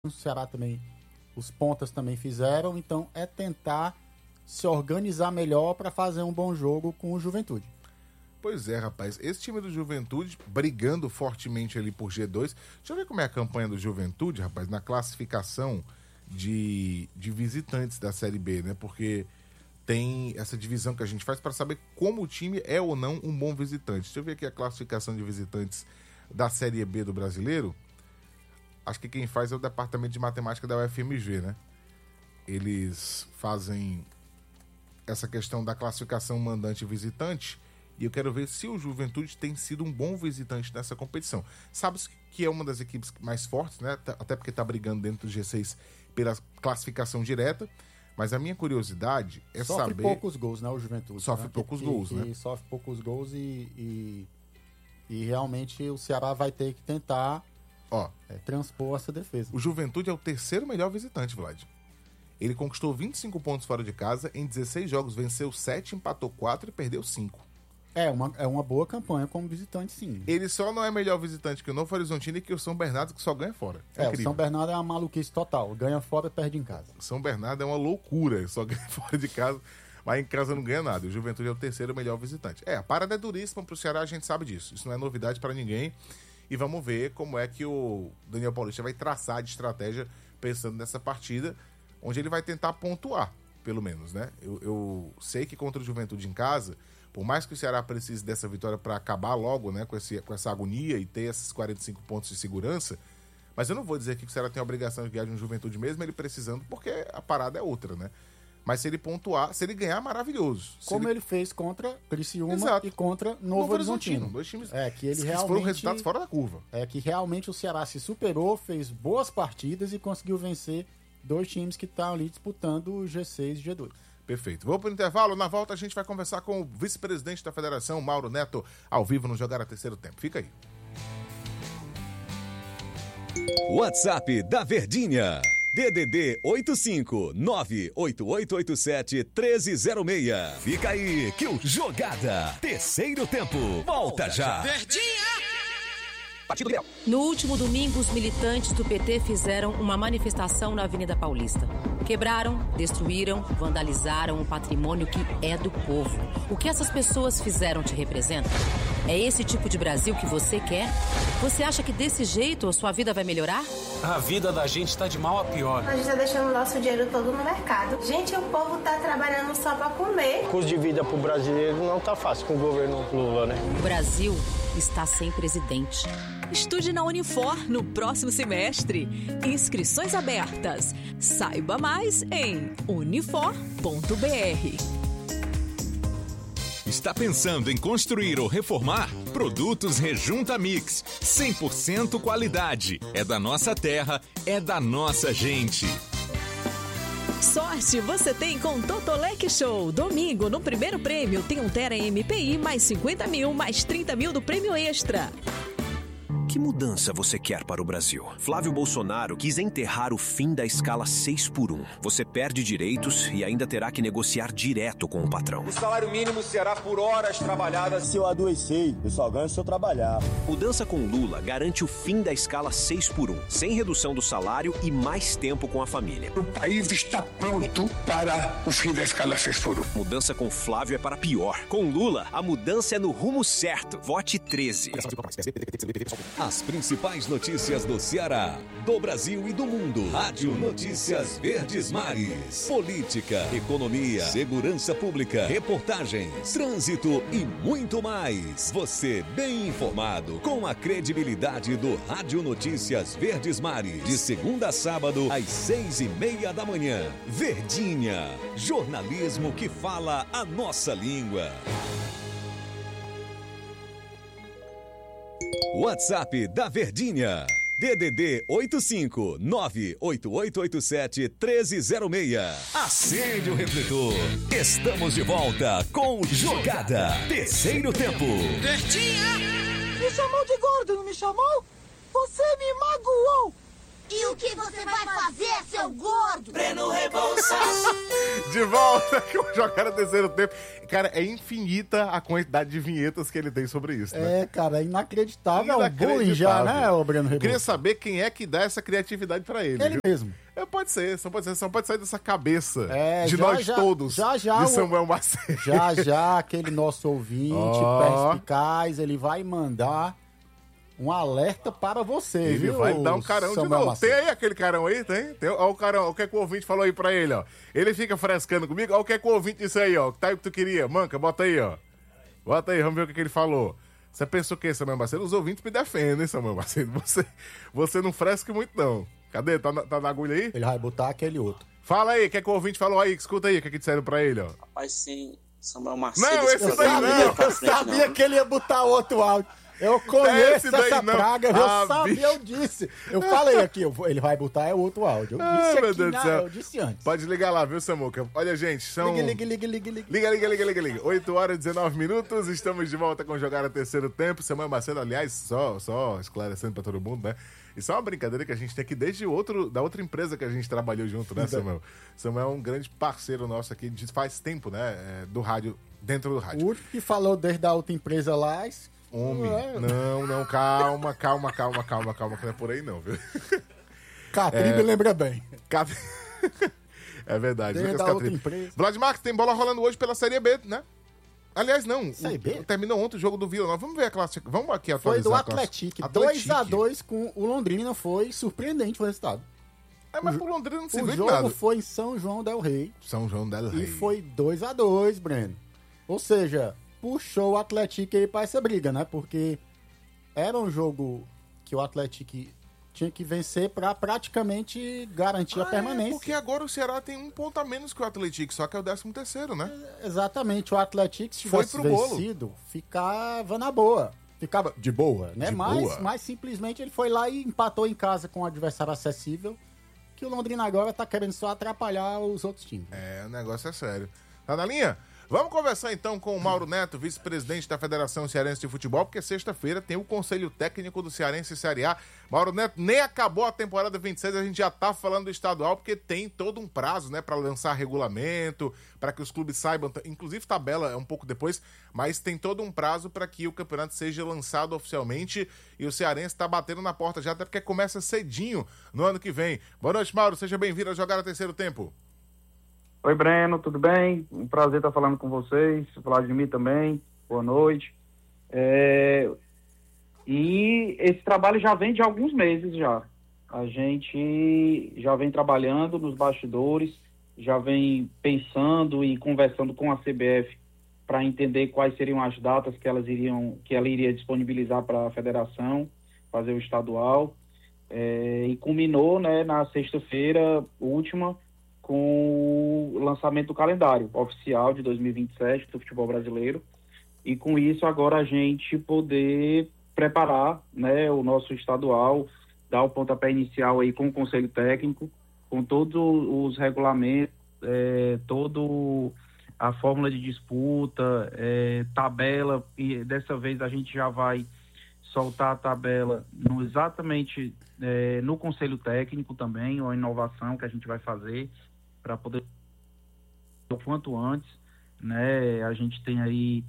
o Ceará também, os pontas também fizeram, então é tentar se organizar melhor para fazer um bom jogo com o Juventude. Pois é, rapaz, esse time do Juventude brigando fortemente ali por G2, deixa eu ver como é a campanha do Juventude, rapaz, na classificação de visitantes da Série B, né, porque tem essa divisão que a gente faz para saber como o time é ou não um bom visitante. Deixa eu ver aqui a classificação de visitantes da Série B do Brasileiro. Acho que quem faz é o Departamento de Matemática da UFMG, né? Eles fazem essa questão da classificação mandante e visitante e eu quero ver se o Juventude tem sido um bom visitante nessa competição. Sabe que é uma das equipes mais fortes, né? Até porque está brigando dentro do G6 pela classificação direta, mas a minha curiosidade é saber... Sofre poucos gols, né, o Juventude? Sofre poucos gols, né? Sofre poucos gols e realmente o Ceará vai ter que tentar transpor essa defesa. O Juventude é o terceiro melhor visitante, Vlad. Ele conquistou 25 pontos fora de casa, em 16 jogos venceu 7, empatou 4 e perdeu 5. É uma boa campanha como visitante, sim. Ele só não é melhor visitante que o Novo Horizontino e que o São Bernardo, que só ganha fora. O São Bernardo é uma maluquice total. Ganha fora e perde em casa. O São Bernardo é uma loucura, só ganha fora de casa, mas em casa não ganha nada. O Juventude é o terceiro melhor visitante. A parada é duríssima pro Ceará, a gente sabe disso. Isso não é novidade para ninguém. E vamos ver como é que o Daniel Paulista vai traçar de estratégia pensando nessa partida, onde ele vai tentar pontuar, pelo menos, né? Eu sei que contra o Juventude em casa, por mais que o Ceará precise dessa vitória para acabar logo, né, com essa agonia e ter esses 45 pontos de segurança, mas eu não vou dizer que o Ceará tem a obrigação de ganhar de um Juventude mesmo, ele precisando, porque a parada é outra, né? Mas se ele pontuar, se ele ganhar, maravilhoso. Como ele fez contra Criciúma e contra Novo Horizontino. Dois times que ele realmente foram resultados fora da curva. Que realmente o Ceará se superou, fez boas partidas e conseguiu vencer dois times que estão ali disputando o G6 e G2. Perfeito. Vou para o intervalo. Na volta a gente vai conversar com o vice-presidente da federação, Mauro Neto, ao vivo no Jogar a Terceiro Tempo. Fica aí. WhatsApp da Verdinha. DDD 85988871306. Fica aí que o Jogada Terceiro Tempo volta já. Verdinha! No último domingo, os militantes do PT fizeram uma manifestação na Avenida Paulista. Quebraram, destruíram, vandalizaram o patrimônio que é do povo. O que essas pessoas fizeram te representa? É esse tipo de Brasil que você quer? Você acha que desse jeito a sua vida vai melhorar? A vida da gente tá de mal a pior. A gente tá deixando o nosso dinheiro todo no mercado. Gente, o povo tá trabalhando só pra comer. O custo de vida pro brasileiro não tá fácil com o governo Lula, né? O Brasil está sem presidente. Estude na Unifor no próximo semestre. Inscrições abertas. Saiba mais em unifor.br. Está pensando em construir ou reformar? Produtos Rejunta Mix. 100% qualidade. É da nossa terra, é da nossa gente. Sorte você tem com Totolec Show. Domingo, no primeiro prêmio, tem um Tera MPI mais 50 mil, mais 30 mil do prêmio extra. Que mudança você quer para o Brasil? Flávio Bolsonaro quis enterrar o fim da escala 6x1. Você perde direitos e ainda terá que negociar direto com o patrão. O salário mínimo será por horas trabalhadas. Se eu adoecer, eu só ganho se eu trabalhar. Mudança com Lula garante o fim da escala 6x1, sem redução do salário e mais tempo com a família. O país está pronto para o fim da escala 6x1. Mudança com Flávio é para pior. Com Lula, a mudança é no rumo certo. Vote 13. As principais notícias do Ceará, do Brasil e do mundo. Rádio Notícias Verdes Mares. Política, economia, segurança pública, reportagens, trânsito e muito mais. Você bem informado com a credibilidade do Rádio Notícias Verdes Mares. De segunda a sábado, às 6:30 da manhã. Verdinha. Jornalismo que fala a nossa língua. WhatsApp da Verdinha. DDD 85988871306. Acende o refletor. Estamos de volta com Jogada Terceiro Tempo. Verdinha! Me chamou de gordo, não me chamou? Você me magoou! E o que você vai fazer, seu gordo? Breno Rebouças. De volta com o Jogada Terceiro Tempo. Cara, é infinita a quantidade de vinhetas que ele tem sobre isso, né? É, cara, é inacreditável. É um bullying já, né, o Breno Rebouças? Queria saber quem é que dá essa criatividade pra ele. Ele mesmo. Pode ser, só pode sair dessa cabeça de já, nós todos, de Samuel Macedo. Já, aquele nosso ouvinte perspicaz, ele vai mandar um alerta para você, ele viu? Ele vai dar um carão Samuel de novo. Macedo. Tem aí aquele carão aí? Tem? Ó o carão, o que é que o ouvinte falou aí pra ele, ó. Ele fica frescando comigo, ó o que é que o ouvinte disse aí, ó. Tá aí o que tu queria. Manca, bota aí, ó. Bota aí, vamos ver o que ele falou. Você pensou o quê, Samuel Macedo? Os ouvintes me defendem, Samuel Macedo. Você não fresca muito, não. Cadê? Tá na agulha aí? Ele vai botar aquele outro. Fala aí, o que é que o ouvinte falou aí? Escuta aí, o que é que disseram pra ele, ó. Rapaz, sim, Samuel Macedo. Não, esse daí não. Eu sabia que ele ia botar outro áudio. Eu conheço essa praga, eu sabia, eu disse. Eu falei aqui, ele vai botar outro áudio. Eu disse meu Deus do céu. Eu disse antes. Pode ligar lá, viu, Samuca? Olha, gente, são... Liga. Liga. 8 horas e 19 minutos, estamos de volta com Jogada Terceiro Tempo. Samuel Macedo, aliás, só esclarecendo pra todo mundo, né? Isso é uma brincadeira que a gente tem aqui desde da outra empresa que a gente trabalhou junto, né, Samuel? Samuel é um grande parceiro nosso aqui, faz tempo, né, do rádio, dentro do rádio. O único que falou desde a outra empresa lá... Homem, não, calma, que não é por aí não, viu? Catribe lembra bem. É verdade. Desde a outra empresa. Vladimir, tem bola rolando hoje pela Série B, né? Aliás, não. Série B? Terminou ontem o jogo do Vila Nova. Vamos ver a classificação. Vamos aqui atualizar. Foi do Atlético. 2-2 com o Londrina. Foi surpreendente o resultado. Mas pro Londrina não se vê nada. O jogo foi em São João del Rei. E foi 2-2, Breno. Ou seja... puxou o Atlético aí pra essa briga, né? Porque era um jogo que o Atlético tinha que vencer pra praticamente garantir a permanência. Porque agora o Ceará tem um ponto a menos que o Atlético, só que é o 13º, né? Exatamente, o Atlético, se tivesse vencido, ficava na boa. Ficava de boa, né? Mas simplesmente ele foi lá e empatou em casa com um adversário acessível, que o Londrina agora tá querendo só atrapalhar os outros times. O negócio é sério. Tá na linha? Vamos conversar então com o Mauro Neto, vice-presidente da Federação Cearense de Futebol, porque sexta-feira tem o Conselho Técnico do Cearense e Série A. Mauro Neto, nem acabou a temporada 26, a gente já tá falando do estadual, porque tem todo um prazo, né, para lançar regulamento, para que os clubes saibam, inclusive tabela é um pouco depois, mas tem todo um prazo para que o campeonato seja lançado oficialmente e o Cearense tá batendo na porta já, até porque começa cedinho no ano que vem. Boa noite, Mauro, seja bem-vindo a Jogada Terceiro Tempo. Oi, Breno, tudo bem? Um prazer estar falando com vocês, falar de mim também, boa noite. E esse trabalho já vem de alguns meses já. A gente já vem trabalhando nos bastidores, já vem pensando e conversando com a CBF para entender quais seriam as datas que ela iria disponibilizar para a federação, fazer o estadual. E culminou, né, na sexta-feira última, com o lançamento do calendário oficial de 2027 do futebol brasileiro, e com isso agora a gente poder preparar, né, o nosso estadual, dar o pontapé inicial aí com o Conselho Técnico, com todos os regulamentos, toda a fórmula de disputa, tabela, e dessa vez a gente já vai soltar a tabela exatamente no Conselho Técnico também, uma inovação que a gente vai fazer para poder o quanto antes, né? A gente tem aí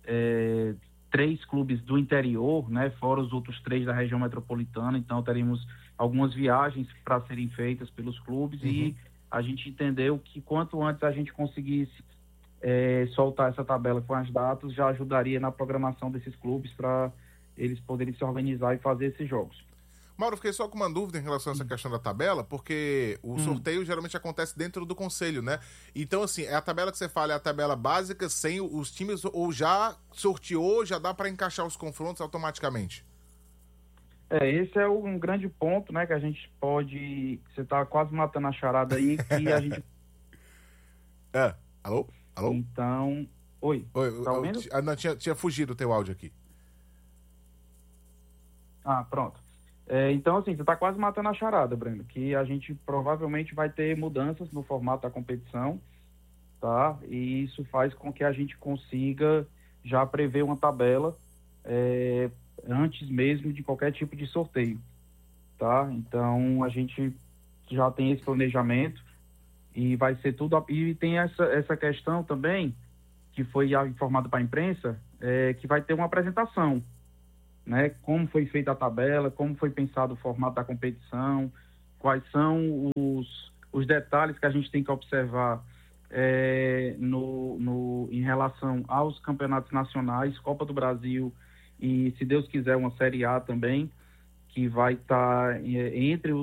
3 clubes do interior, né? Fora os outros 3 da região metropolitana, então teremos algumas viagens para serem feitas pelos clubes. E a gente entendeu que quanto antes a gente conseguisse soltar essa tabela com as datas, já ajudaria na programação desses clubes para eles poderem se organizar e fazer esses jogos. Mauro, fiquei só com uma dúvida em relação a essa questão da tabela, porque o sorteio geralmente acontece dentro do conselho, né? Então, assim, a tabela que você fala é a tabela básica, sem os times, ou já sorteou, já dá para encaixar os confrontos automaticamente? Esse é um grande ponto, né, que a gente pode... Você tá quase matando a charada aí, que a gente... Alô? Então... Oi, tá ouvindo? Não, tinha fugido o teu áudio aqui. Pronto. Então, assim, você está quase matando a charada, Breno, que a gente provavelmente vai ter mudanças no formato da competição, tá? E isso faz com que a gente consiga já prever uma tabela antes mesmo de qualquer tipo de sorteio, tá? Então, a gente já tem esse planejamento e vai ser tudo... E tem essa questão também, que foi já informado para a imprensa, que vai ter uma apresentação, né? Como foi feita a tabela, como foi pensado o formato da competição, quais são os detalhes que a gente tem que observar em relação aos campeonatos nacionais, Copa do Brasil e, se Deus quiser, uma Série A também, que vai estar entre